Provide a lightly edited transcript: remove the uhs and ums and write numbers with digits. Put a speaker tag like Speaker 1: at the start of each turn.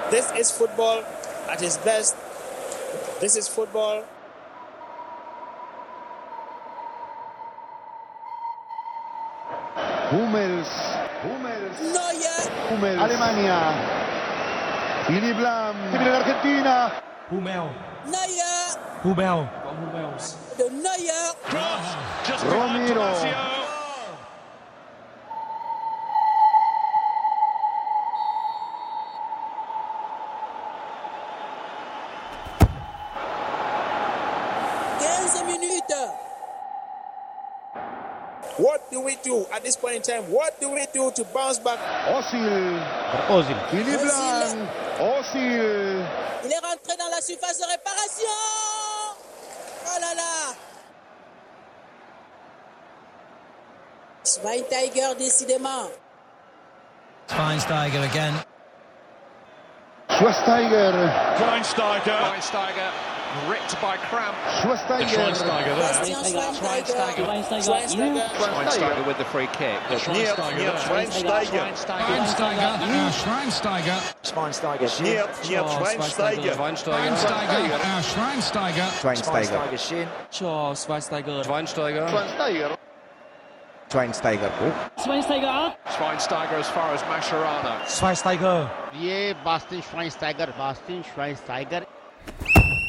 Speaker 1: This is football at its best. This is football.
Speaker 2: Hummels.
Speaker 1: Neuer.
Speaker 2: Alemania. Philipp Lahm. Wieder in Argentina.
Speaker 3: Hummel.
Speaker 1: Neuer.
Speaker 3: Hummel.
Speaker 1: De Neuer.
Speaker 2: Romero.
Speaker 1: What do we do at this point in time? What do we do to bounce back?
Speaker 2: Ozil. Philipp Lahm. Ozil.
Speaker 1: Il est rentré dans la surface de réparation. Oh là là. Schweinsteiger, décidément.
Speaker 4: Schweinsteiger again.
Speaker 2: Schweinsteiger.
Speaker 5: Schweinsteiger ripped by cramp.
Speaker 2: Schweinsteiger.
Speaker 5: Schweinsteiger with the free kick.
Speaker 6: Schweinsteiger. Schweinsteiger.
Speaker 5: Schweinsteiger as far as Mascherano.
Speaker 3: Schweinsteiger.
Speaker 7: Bastian Schweinsteiger.